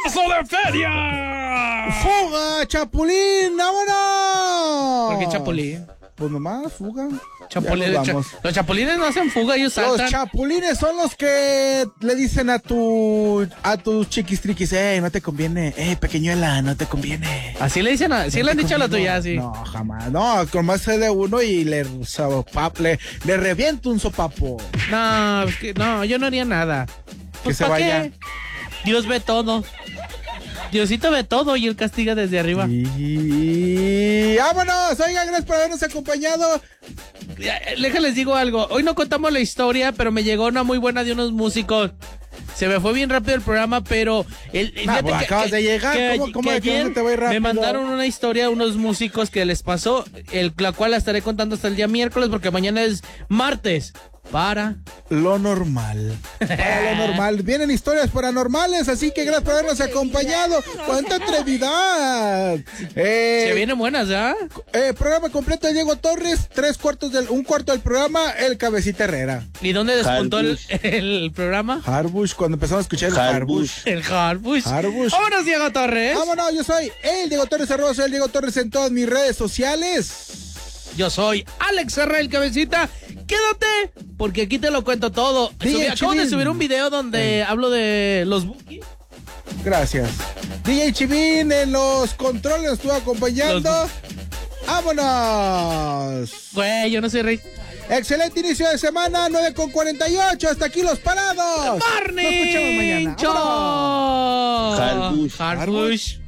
¡Paso de feria! ¡Fuga, Chapulín! ¡Vámonos! ¿Por qué Chapulín? Pues nomás, fuga. Los chapulines no hacen fuga, ellos saltan. Los chapulines son los que le dicen a tus chiquis triquis, no te conviene, pequeñuela, no te conviene. Así le dicen, sí le han dicho a la tuya, sí. No, jamás, no, con más sé de uno y le reviento un sopapo. No, es que, no, yo no haría nada. Pues, que se vaya. ¿qué? Dios ve todo. Diosito ve todo y él castiga desde arriba. Y vámonos, oigan, gracias por habernos acompañado. Déjales digo algo, hoy no contamos la historia, pero me llegó una muy buena de unos músicos. Se me fue bien rápido el programa, pero acabas de llegar, ¿cómo que ayer te voy rápido? Me mandaron una historia a unos músicos que les pasó, la cual la estaré contando hasta el día miércoles, porque mañana es martes. Para lo normal. Vienen historias paranormales, así que gracias por habernos acompañado. ¡Cuánta atrevidad! Se vienen buenas, ¿ya? Programa completo de Diego Torres, un cuarto del programa, el Cabecita Herrera. ¿Y dónde despuntó el programa? Harbush, cuando empezamos a escuchar el Harbush. El Harbush. Vámonos, Diego Torres. Vámonos, yo soy el Diego Torres, soy el Diego Torres en todas mis redes sociales. Yo soy Alex Herrera, el Cabecita. Quédate, porque aquí te lo cuento todo. Acabo de subir un video donde hablo de los Bookies. Gracias. DJ Chivín en los controles nos estuvo acompañando. ¡Vámonos! Güey, yo no soy rey. Excelente inicio de semana, 9:48. Hasta aquí los parados. ¡Morning! Nos escuchamos mañana. Harbush.